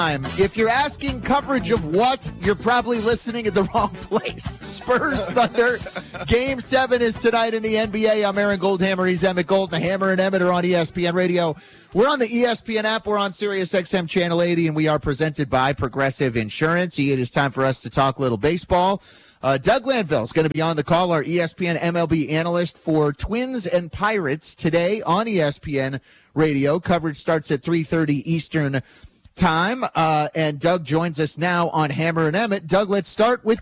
If you're asking coverage of what, you're probably listening at the wrong place. Spurs Thunder. Game 7 is tonight in the NBA. I'm Aaron Goldhammer. He's Emmett Golden. Hammer and Emmett are on ESPN Radio. We're on the ESPN app. We're on Sirius XM Channel 80, and we are presented by Progressive Insurance. It is time for us to talk a little baseball. Doug Landville is going to be on the call, our ESPN MLB analyst for Twins and Pirates today on ESPN Radio. Coverage starts at 3:30 Eastern time, and Doug joins us now on Hammer and Emmett. Doug, let's start with